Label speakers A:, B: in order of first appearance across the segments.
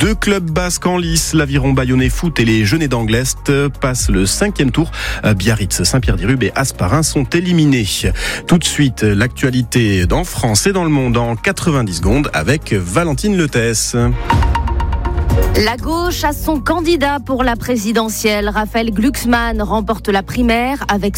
A: Deux clubs basques en lice, l'Aviron Bayonnais Foot et les Genêts d'Anglest passent le 5e tour. Biarritz, Saint-Pierre-des-Rubes et Asparin sont éliminés. Tout de suite, l'actualité en France et dans le monde en 90 secondes avec Valentine Letès.
B: La gauche a son candidat pour la présidentielle. Raphaël Glucksmann remporte la primaire avec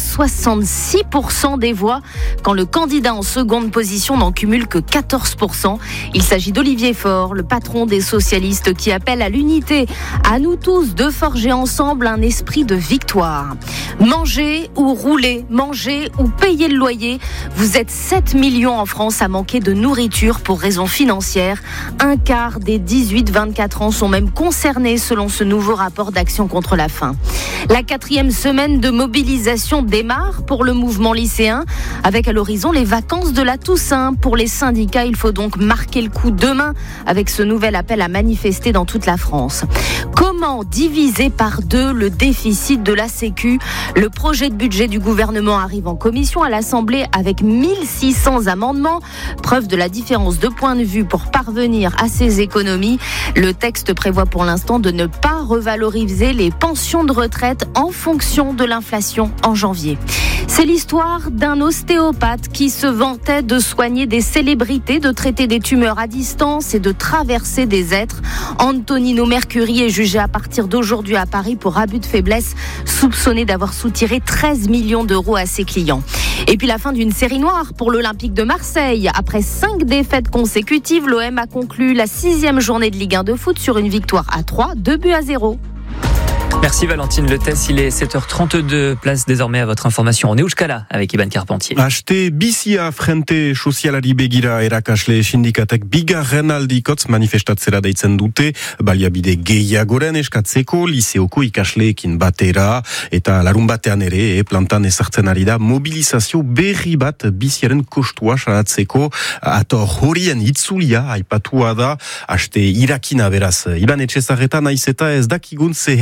B: 66% des voix, quand le candidat en seconde position n'en cumule que 14%. Il s'agit d'Olivier Faure, le patron des socialistes, qui appelle à l'unité. À nous tous de forger ensemble un esprit de victoire. Manger ou rouler, manger ou payer le loyer. Vous êtes 7 millions en France à manquer de nourriture pour raisons financières. Un quart des 18-24 ans sont même concernés selon ce nouveau rapport d'Action contre la faim. La 4e semaine de mobilisation démarre pour le mouvement lycéen, avec à l'horizon les vacances de la Toussaint. Pour les syndicats, il faut donc marquer le coup demain avec ce nouvel appel à manifester dans toute la France. Comment diviser par 2 le déficit de la Sécu ? Le projet de budget du gouvernement arrive en commission à l'Assemblée avec 1600 amendements, preuve de la différence de point de vue pour parvenir à ces économies. Le texte prévoit pour l'instant de ne pas revaloriser les pensions de retraite en fonction de l'inflation en janvier. C'est l'histoire d'un ostéopathe qui se vantait de soigner des célébrités, de traiter des tumeurs à distance et de traverser des êtres. Antonino Mercuri est jugé à partir d'aujourd'hui à Paris pour abus de faiblesse, soupçonné d'avoir soutiré 13 millions d'euros à ses clients. Et puis la fin d'une série noire pour l'Olympique de Marseille. Après 5 défaites consécutives, l'OM a conclu la 6e journée de Ligue 1 de foot sur une victoire à 3, 2-0.
C: Merci Valentine Letès, il est 7h32, place désormais à votre information en Euskala avec Iban Carpentier.
A: Aste bizia frente sozialari begira erakasle sindikatek bigarren aldikotz manifestatzera deitzen dute, baliabide gehiagoren eskatzeko liseoko ikasleekin batera eta larun batean ere plantan ezartzen ari da mobilizazio berri bat biziaren kostua salatzeko, ator horien itzulia aipatua da aste irakina beraz. Iban Etxezarreta naiz eta ez dakigun ze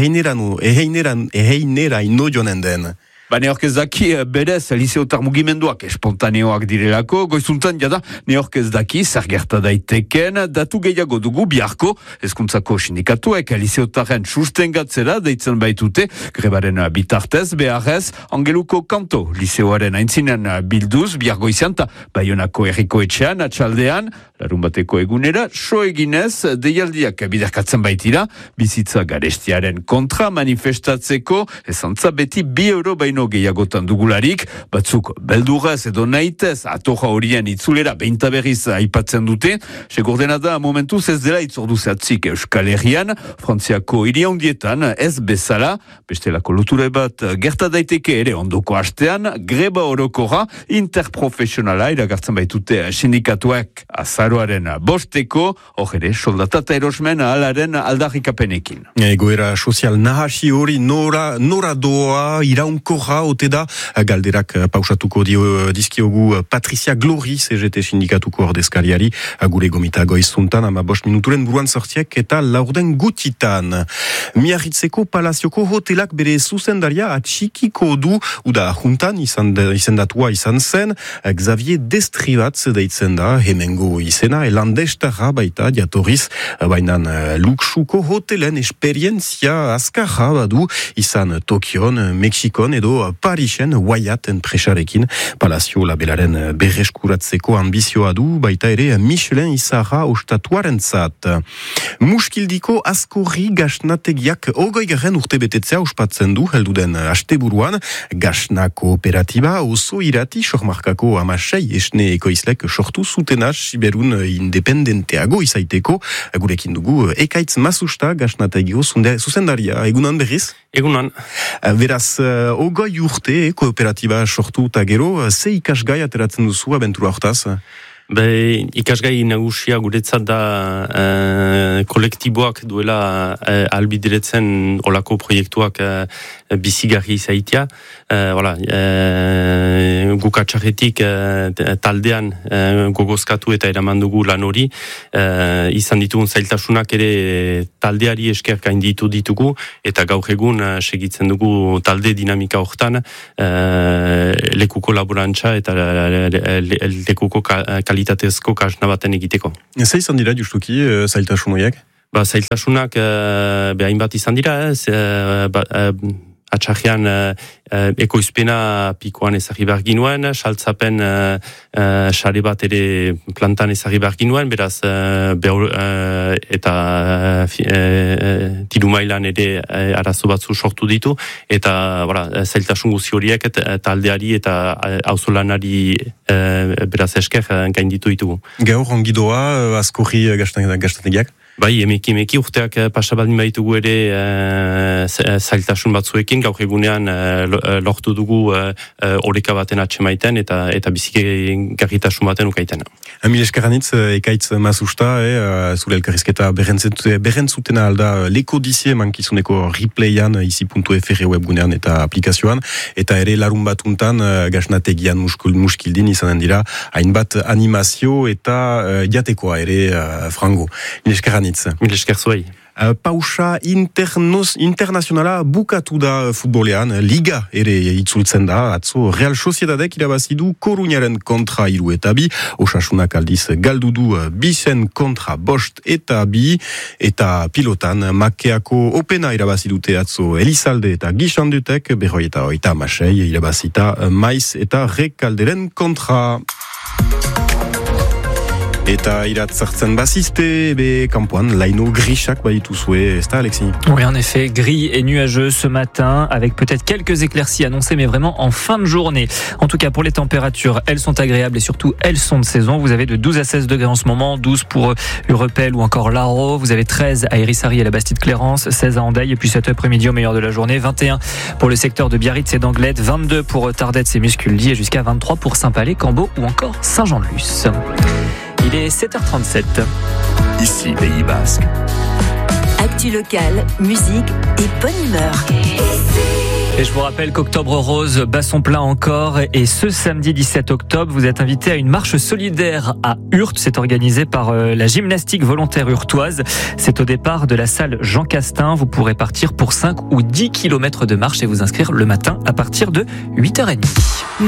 A: heineeraino jonen den.
D: Neork ez daki berez liseotar mugimenduak espontaneoak direlako, goizuntan jada neork ez daki zer gerta daiteken, datu gehiago dugu biharko hezkuntzako sindikatuek liseotaren sustengatzera deitzen baitute, grebaren bitartez beharrez Angeluko Kanto liseoaren aintzinen bilduz bihar goizean ta Baionako herriko etxean atxaldean, larun bateko egunera so eginez deialdiak biderkatzen baitira, bizitza garestiaren kontra manifestatzeko, ezantza beti 2 euro baino gehiagotan dugularik, batzuk beldurrez edo nahitez atoja horien itzulera behinta berriz aipatzen dute, segurdena da momentuz ez dela itzordu zehatzik Euskal Herrian, Frantziako hiri handietan ez bezala, bestelako loture bat gerta daiteke ere ondoko astean, greba orokora interprofesionala iragartzen baitute sindikatuak azaroaren 5, hor ere soldata eta erosmen alaren aldarrikapenekin.
A: Egoera sozial nahasi hori nora doa iraunkorra ote da, galderak pausatuko dizkiogu Patricia Glori, CGT sindikatuko ordezkariari, gure gomita goizuntan, 15 minuturen buruan sortiek eta laurden gutitan. Miarritzeko palazioko hotelak bere zuzendaria atxikiko du, uda juntan izendatua izan zen, Xavier Destribatz deitzen da, hemengo izena, elandestarra baita jatorriz, bainan luxuko hotelen esperientzia azkarra badu, izan Tokion, Mexikon edo Parisen Wyatt enpresarekin, palazio labelaren berreskuratzeko ambizioa du, baita ere Michelin izarra ostatuaren zat. Muskildiko askorri gasnategiak 20. urte betetzea ospatzen du, helduden asteburuan, gasna kooperatiba oso irati sormarkako 16 esne ekoizlek sortu zutena Siberun independenteago izaiteko, gurekin dugu Ekaitz Masusta gasnategio zuzendaria, egunan berriz?
E: Egunan.
A: Beraz, 20 urte kooperatiba sortu eta gero, ze ikasgai ateratzen duzu abentura hortaz?
E: Ikasgai nagusia guretzat da kolektiboak duela albideretzen olako proiektuak bizigarri izaitia. Guk atxarretik taldean gogozkatu eta eraman dugu lan hori. Izan ditugun zailtasunak ere taldeari esker gainditu ditugu eta gaur egun segitzen dugu talde dinamika hortan lekuko laborantza eta lekuko kalitatezko kasna baten egiteko.
A: Zer izan dira justuki zailtasun horiek?
E: Zailtasunak hainbat izan dira, atxarrian ekoizpena pikoan ezagri behar ginuen, saltzapen sare bat ere plantan ezagri behar ginuen, beraz eta tiru mailan ere arazo batzu sortu ditu, eta zailtasun guzi horiek taldeari eta auzolanari beraz esker gainditu ditugu.
A: Gaur ongidoa, askorri gastategiak?
E: Bai, emeki urteak pasabaldin baitugu ere zailtasun batzuekin, gaur egunean lortu dugu oreka baten atxemaiten eta biziki garritasun baten ukaiten.
A: Mil eskeranitz, ekaitz mazusta, zure elkarrizketa berrentzutena alda leko dizie mankizuneko replayan izi.fr webgunean eta aplikazioan, eta ere larun batuntan gasnategian muskildin izanen dira, hainbat animazio eta jatekoa ere frango. Mil eskeranitz.
E: Mil esker zuei.
A: Pausa internazionala bukatu da futbolean, liga ere itzultzen da, atzo Real Sociedadek irabazidu Koruñaren kontra 3-2, Osasunak aldiz galdudu Bisen kontra 5-2, eta pilotan Makeako Opena irabazidute atzo Elizalde eta Gixandutek, 56 irabazita Maiz eta Rekalderen kontra. Eta iratzartzen bazizte, kampoan, laino grisak badituzue, ez da, Alexis?
C: Oui, en effet, gris et nuageux ce matin, avec peut-être quelques éclaircies annoncées, mais vraiment en fin de journée. En tout cas, pour les températures, elles sont agréables et surtout, elles sont de saison. Vous avez de 12 à 16 degrés en ce moment, 12 pour Urepel ou encore Laro. Vous avez 13 à Hérissary et la Bastide-Clérance, 16 à Andaille, et puis cet après-midi au meilleur de la journée, 21 pour le secteur de Biarritz et d'Anglet, 22 pour Tardets et Musculdy, et jusqu'à 23 pour Saint-Palais, Cambo ou encore Saint-Jean-de-Luz. Il est 7h37.
F: Ici, Pays Basque.
G: Actu locale, musique et bonne humeur.
C: Et je vous rappelle qu'Octobre Rose bat son plein encore. Et ce samedi 17 octobre, vous êtes invité à une marche solidaire à Hurte. C'est organisé par la gymnastique volontaire hurtoise. C'est au départ de la salle Jean Castin. Vous pourrez partir pour 5 ou 10 kilomètres de marche et vous inscrire le matin à partir de 8h30.